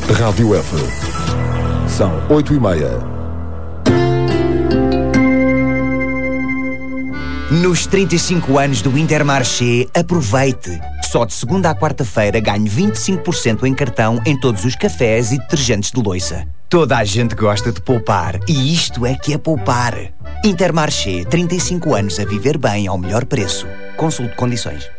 Rádio F. São 8h30. Nos 35 anos do Intermarché, aproveite! Só de segunda à quarta-feira ganhe 25% em cartão em todos os cafés e detergentes de louça. Toda a gente gosta de poupar e isto é que é poupar. Intermarché, 35 anos a viver bem ao melhor preço. Consulte condições.